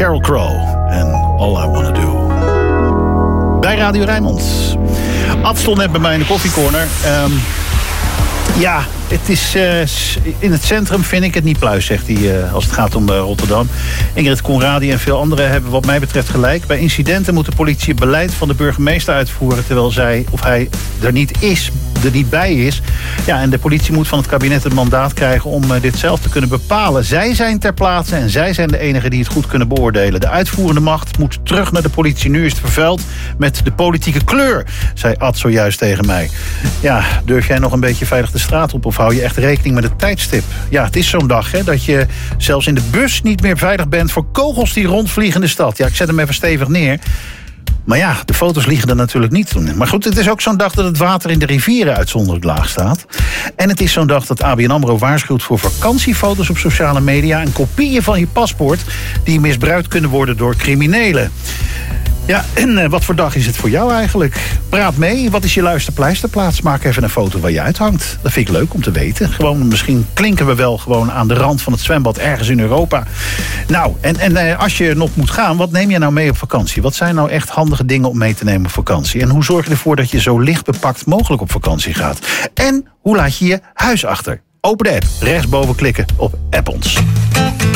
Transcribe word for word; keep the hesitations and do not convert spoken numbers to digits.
Sheryl Crow en All I Wanna Do. Bij Radio Rijnmond. Ad stond net bij mij in de koffiecorner. Um, ja, het is uh, in het centrum vind ik het niet pluis, zegt hij, uh, als het gaat om uh, Rotterdam. Ingrid Conradi en veel anderen hebben wat mij betreft gelijk. Bij incidenten moet de politie het beleid van de burgemeester uitvoeren, terwijl zij of hij er niet is, er niet bij is. Ja, en de politie moet van het kabinet het mandaat krijgen om uh, dit zelf te kunnen bepalen. Zij zijn ter plaatse en zij zijn de enigen die het goed kunnen beoordelen. De uitvoerende macht moet terug naar de politie. Nu is het vervuild met de politieke kleur, zei Ad zojuist tegen mij. Ja, durf jij nog een beetje veilig de straat op of hou je echt rekening met het tijdstip? Ja, het is zo'n dag hè, dat je zelfs in de bus niet meer veilig bent voor kogels die rondvliegen in de stad. Ja, ik zet hem even stevig neer. Maar ja, de foto's liegen er natuurlijk niet. Maar goed, het is ook zo'n dag dat het water in de rivieren uitzonderlijk laag staat. En het is zo'n dag dat A B N AMRO waarschuwt voor vakantiefoto's op sociale media en kopieën van je paspoort die misbruikt kunnen worden door criminelen. Ja, en uh, wat voor dag is het voor jou eigenlijk? Praat mee, wat is je luisterpleisterplaats? Maak even een foto waar je uithangt. Dat vind ik leuk om te weten. Gewoon, misschien klinken we wel gewoon aan de rand van het zwembad ergens in Europa. Nou, en, en uh, als je nog moet gaan, wat neem je nou mee op vakantie? Wat zijn nou echt handige dingen om mee te nemen op vakantie? En hoe zorg je ervoor dat je zo licht bepakt mogelijk op vakantie gaat? En hoe laat je je huis achter? Open de app, rechtsboven klikken op App ons.